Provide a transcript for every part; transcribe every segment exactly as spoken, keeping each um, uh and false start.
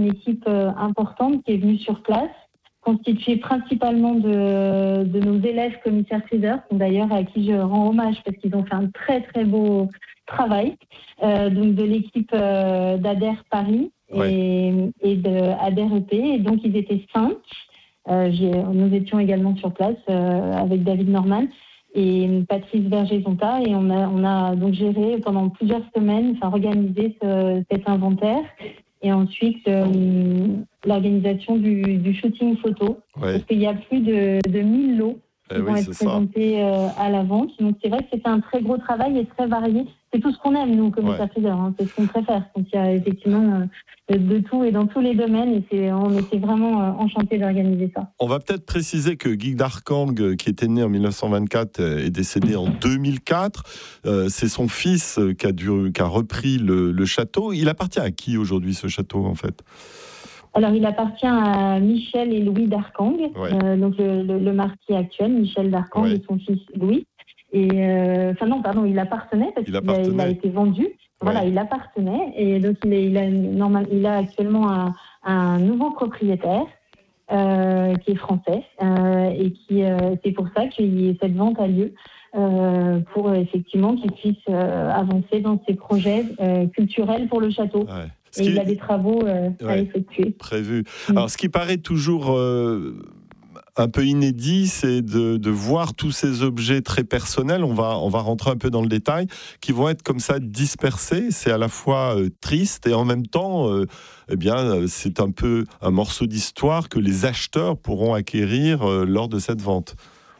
une équipe euh, importante qui est venue sur place, constituée principalement de, de nos élèves commissaires-priseurs, d'ailleurs à qui je rends hommage parce qu'ils ont fait un très très beau travail, euh, donc de l'équipe euh, d'A D E R Paris Ouais. et, et de A D E R E P, et donc ils étaient cinq. Euh, j'ai, nous étions également sur place euh, avec David Norman et Patrice Berger-Zonta, et on a, on a donc géré pendant plusieurs semaines, enfin organisé ce, cet inventaire, et ensuite euh, l'organisation du, du shooting photo, Ouais. parce qu'il y a plus de, de mille lots qui Eh vont oui, être c'est ça. présentés euh, à la vente. Donc c'est vrai que c'était un très gros travail et très varié. C'est tout ce qu'on aime, nous, commissaires-priseurs, hein. C'est ce qu'on préfère. Donc il y a effectivement euh, de tout et dans tous les domaines, et c'est, on était vraiment euh, enchantés d'organiser ça. On va peut-être préciser que Guy Darkang, euh, qui était né en mille neuf cent vingt-quatre, euh, est décédé en deux mille quatre. Euh, c'est son fils euh, qui, a dû, qui a repris le, le château. Il appartient à qui aujourd'hui, ce château, en fait ? Alors, il appartient à Michel et Louis Darkang, Ouais. euh, donc le, le, le marquis actuel, Michel Darkang, Ouais. et son fils Louis. Et euh, enfin non, pardon, il appartenait parce Il qu'il a, appartenait. il a été vendu. Voilà, Ouais. il appartenait, et donc il, est, il, a, normal, il a actuellement un, un nouveau propriétaire euh, qui est français, euh, et qui euh, c'est pour ça que cette vente a lieu, euh, pour euh, effectivement qu'il puisse euh, avancer dans ses projets euh, culturels pour le château. Ouais. Ce Et qui il est a des travaux euh, à Ouais. effectuer. prévu. Mm. Alors, ce qui paraît toujours euh, un peu inédit, c'est de, de voir tous ces objets très personnels, on va, on va rentrer un peu dans le détail, qui vont être comme ça dispersés. C'est à la fois euh, triste et en même temps, euh, eh bien, c'est un peu un morceau d'histoire que les acheteurs pourront acquérir euh, lors de cette vente.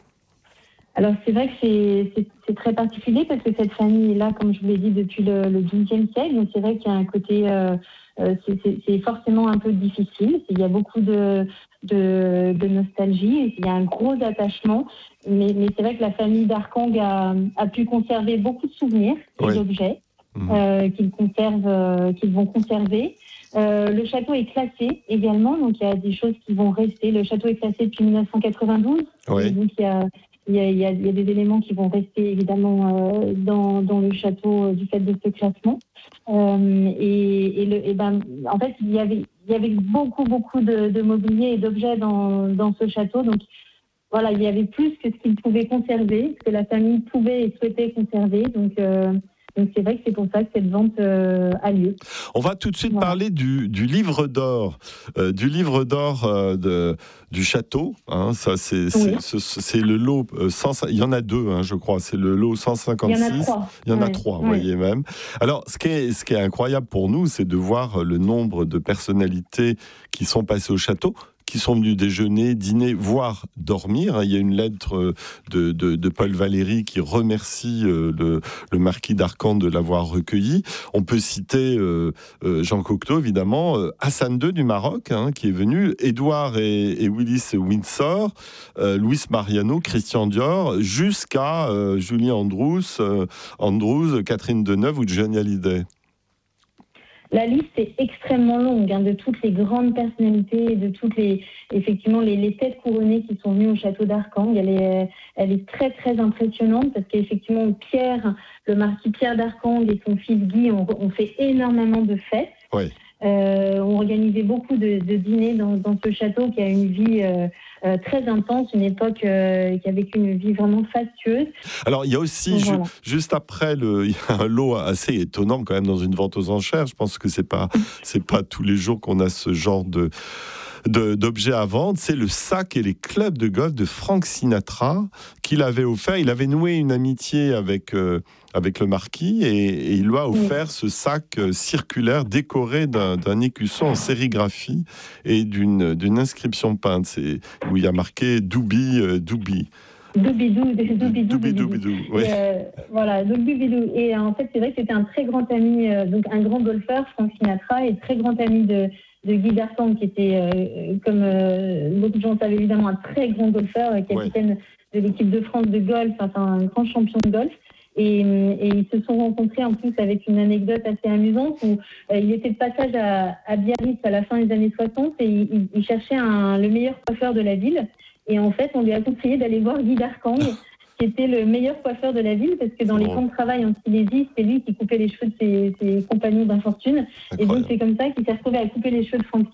Alors c'est vrai que c'est, c'est, c'est très particulier parce que cette famille est là, comme je vous l'ai dit, depuis le, le douzième siècle. Donc c'est vrai qu'il y a un côté, euh, euh, c'est, c'est, c'est forcément un peu difficile. Il y a beaucoup de, de, de nostalgie, il y a un gros attachement. Mais, mais c'est vrai que la famille Darkang a, a pu conserver beaucoup de souvenirs et Oui. d'objets Mmh. euh, qu'ils conservent, euh, qu'ils vont conserver. Euh, le château est classé également, donc il y a des choses qui vont rester. Le château est classé depuis dix-neuf cent quatre-vingt-douze, Oui. donc il y a Il y, a, il, y a, il y a des éléments qui vont rester évidemment euh, dans, dans le château euh, du fait de ce classement. Euh, et, et, le, et ben, en fait, il y avait, il y avait beaucoup, beaucoup de, de mobilier et d'objets dans, dans ce château. Donc, voilà, il y avait plus que ce qu'il pouvait conserver, que la famille pouvait et souhaitait conserver. Donc, euh, donc c'est vrai que c'est pour ça que cette vente euh, a lieu. On va tout de suite Voilà. parler du, du livre d'or, euh, du livre d'or euh, de, du château. Hein, ça, c'est, c'est, Oui. c'est, c'est le lot. Euh, cent, il y en a deux, hein, je crois. C'est le lot cent cinquante-six. Il y en a trois. Il y en a ouais. trois, vous ouais. voyez même. Alors, ce qui est, ce qui est incroyable pour nous, c'est de voir le nombre de personnalités qui sont passées au château, qui sont venus déjeuner, dîner, voire dormir. Il y a une lettre de, de, de Paul Valéry qui remercie le, le marquis d'Arcan de l'avoir recueilli. On peut citer euh, Jean Cocteau, évidemment, Hassan deux du Maroc, hein, qui est venu, Édouard et, et Willis Windsor, euh, Luis Mariano, Christian Dior, jusqu'à euh, Julie Andrews, euh, Andrews, Catherine Deneuve ou Johnny Hallyday. La liste est extrêmement longue, hein, de toutes les grandes personnalités, de toutes les, effectivement, les, les têtes couronnées qui sont venues au château d'Arcang. Elle est, elle est très, très impressionnante parce qu'effectivement, Pierre, le marquis Pierre d'Arcang et son fils Guy ont, ont fait énormément de fêtes. Oui. Euh, ont organisé beaucoup de, de dîners dans, dans ce château qui a une vie euh, euh, très intense, une époque euh, qui a vécu une vie vraiment fastueuse. Alors il y a aussi, ju- voilà. juste après, le, il y a un lot assez étonnant quand même dans une vente aux enchères. Je pense que c'est pas, c'est pas tous les jours qu'on a ce genre de... De, d'objets à vendre, c'est le sac et les clubs de golf de Frank Sinatra qu'il avait offert. Il avait noué une amitié avec, euh, avec le marquis et, et il lui a offert oui. ce sac euh, circulaire décoré d'un, d'un écusson en sérigraphie et d'une, d'une inscription peinte, c'est, où il y a marqué Doubi, euh, Doubi. Doubidou, doubidou, doubidou, oui. Euh, voilà, donc doubidou. Et euh, en fait, c'est vrai que c'était un très grand ami, euh, donc un grand golfeur, Frank Sinatra, et très grand ami de, de Guy Darcang, qui était, euh, comme euh, beaucoup de gens savent évidemment, un très grand golfeur, euh, capitaine ouais. de l'équipe de France de golf, enfin un grand champion de golf. Et, et ils se sont rencontrés en plus avec une anecdote assez amusante où euh, il était de passage à, à Biarritz à la fin des années soixante et il, il cherchait un, le meilleur coiffeur de la ville. Et en fait, on lui a conseillé d'aller voir Guy Darcang, qui était le meilleur coiffeur de la ville, parce que dans les camps de travail en Silésie, c'est lui qui coupait les cheveux de ses, ses compagnons d'infortune. Et donc, c'est comme ça qu'il s'est retrouvé à couper les cheveux de Frank